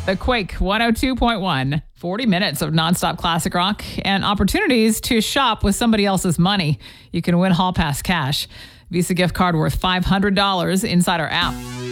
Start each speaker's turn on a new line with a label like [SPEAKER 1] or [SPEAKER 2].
[SPEAKER 1] The Quake 102.1, 40 minutes of nonstop classic rock and opportunities to shop with somebody else's money. You can win Hall Pass cash. Visa gift card worth $500 inside our app.